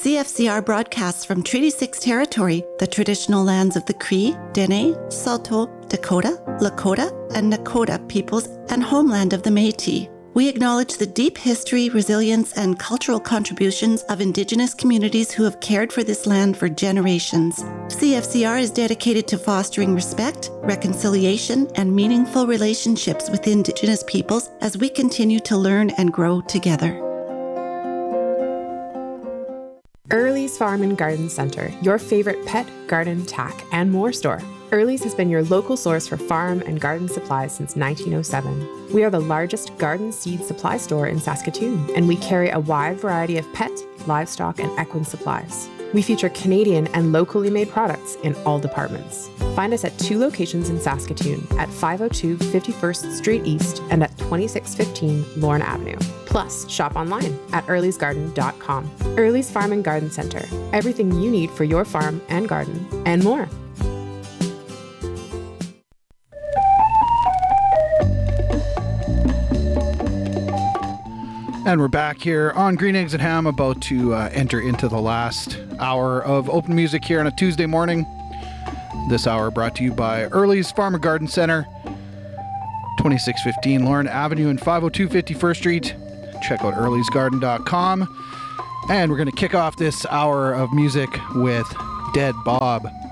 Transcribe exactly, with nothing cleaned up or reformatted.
C F C R broadcasts from Treaty six territory, the traditional lands of the Cree, Dene, Saulteaux, Dakota, Lakota, and Nakota peoples, and homeland of the Métis. We acknowledge the deep history, resilience, and cultural contributions of Indigenous communities who have cared for this land for generations. C F C R is dedicated to fostering respect, reconciliation, and meaningful relationships with Indigenous peoples as we continue to learn and grow together. Early's Farm and Garden Center, your favorite pet, garden, tack, and more store. Early's has been your local source for farm and garden supplies since nineteen oh seven. We are the largest garden seed supply store in Saskatoon, and we carry a wide variety of pet, livestock, and equine supplies. We feature Canadian and locally made products in all departments. Find us at two locations in Saskatoon, at five oh two fifty-first Street East and at twenty-six fifteen Lorne Avenue. Plus, shop online at earlys garden dot com. Early's Farm and Garden Center. Everything you need for your farm and garden, and more. And we're back here on Green Eggs and Ham, about to uh, enter into the last hour of open music here on a Tuesday morning. This hour brought to you by Early's Farm and Garden Center, twenty-six fifteen Lorne Avenue and five oh two fifty-first Street. Check out earlys garden dot com. And we're going to kick off this hour of music with Dead Bob.